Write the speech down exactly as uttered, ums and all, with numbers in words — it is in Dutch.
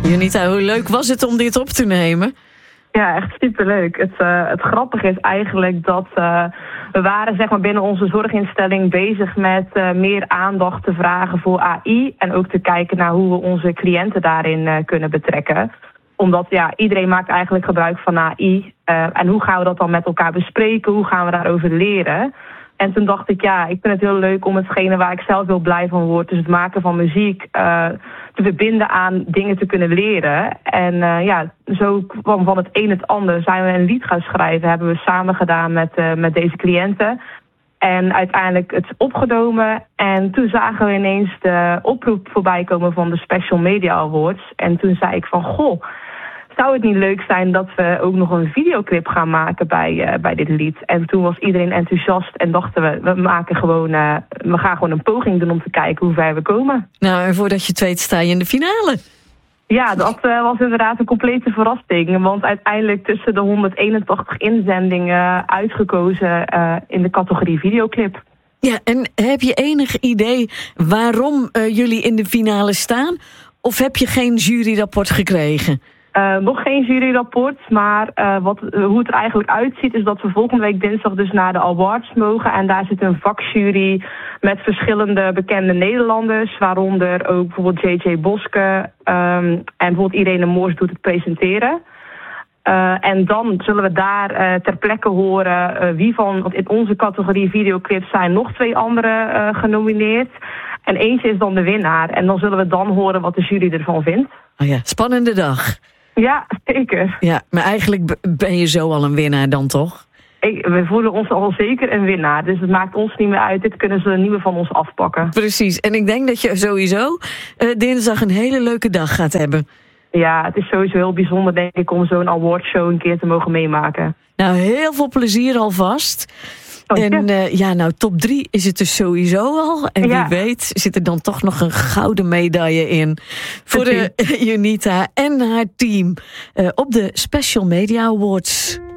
Junita, hoe leuk was het om dit op te nemen? Ja, echt superleuk. Het, uh, het grappige is eigenlijk dat uh, we waren zeg maar, binnen onze zorginstelling bezig met uh, meer aandacht te vragen voor A I. En ook te kijken naar hoe we onze cliënten daarin uh, kunnen betrekken. Omdat ja, iedereen maakt eigenlijk gebruik van A I. Uh, en hoe gaan we dat dan met elkaar bespreken? Hoe gaan we daarover leren? En toen dacht ik, ja, ik vind het heel leuk om hetgene waar ik zelf heel blij van word, dus het maken van muziek, uh, te verbinden aan dingen te kunnen leren. En uh, ja, zo kwam van het een het ander. Zijn we een lied gaan schrijven, hebben we samen gedaan met, uh, met deze cliënten. En uiteindelijk het opgenomen. En toen zagen we ineens de oproep voorbij komen van de Special Media Awards. En toen zei ik van, goh, zou het niet leuk zijn dat we ook nog een videoclip gaan maken bij, uh, bij dit lied? En toen was iedereen enthousiast en dachten we, we maken gewoon, uh, we gaan gewoon een poging doen om te kijken hoe ver we komen. Nou, en voordat je het weet sta je in de finale. Ja, dat uh, was inderdaad een complete verrassing. Want uiteindelijk tussen de honderdeenentachtig inzendingen uitgekozen uh, in de categorie videoclip. Ja, en heb je enig idee waarom uh, jullie in de finale staan? Of heb je geen juryrapport gekregen? Uh, nog geen juryrapport, maar uh, wat, uh, hoe het er eigenlijk uitziet is dat we volgende week dinsdag dus naar de awards mogen. En daar zit een vakjury met verschillende bekende Nederlanders, waaronder ook bijvoorbeeld J J Boske um, en bijvoorbeeld Irene Moors doet het presenteren. Uh, en dan zullen we daar uh, ter plekke horen uh, wie van, want in onze categorie videoclips zijn nog twee andere uh, genomineerd. En eentje is dan de winnaar. En dan zullen we dan horen wat de jury ervan vindt. Oh ja, spannende dag. Ja, zeker. Ja, maar eigenlijk ben je zo al een winnaar dan toch? Ik, we voelen ons al zeker een winnaar. Dus het maakt ons niet meer uit. Dit kunnen ze nieuwe van ons afpakken. Precies. En ik denk dat je sowieso uh, dinsdag een hele leuke dag gaat hebben. Ja, het is sowieso heel bijzonder, denk ik, om zo'n awardshow een keer te mogen meemaken. Nou, heel veel plezier alvast. Oh, en uh, ja, nou, top drie is het dus sowieso al. En ja, wie weet zit er dan toch nog een gouden medaille in voor de Junita en haar team uh, op de Special Media Awards.